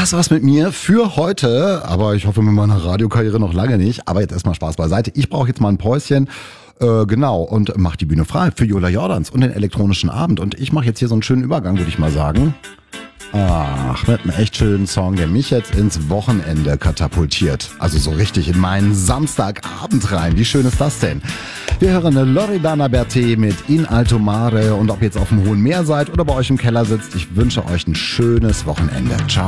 das war's mit mir für heute. Aber ich hoffe mit meiner Radiokarriere noch lange nicht. Aber jetzt erstmal Spaß beiseite. Ich brauche jetzt mal ein Päuschen. Genau, und mach die Bühne frei für Jola Jordans und den elektronischen Abend. Und ich mache jetzt hier so einen schönen Übergang, würde ich mal sagen. Ach, mit einem echt schönen Song, der mich jetzt ins Wochenende katapultiert. Also so richtig in meinen Samstagabend rein. Wie schön ist das denn? Wir hören eine Loredana Berté mit In Alto Mare. Und ob ihr jetzt auf dem hohen Meer seid oder bei euch im Keller sitzt, ich wünsche euch ein schönes Wochenende. Ciao.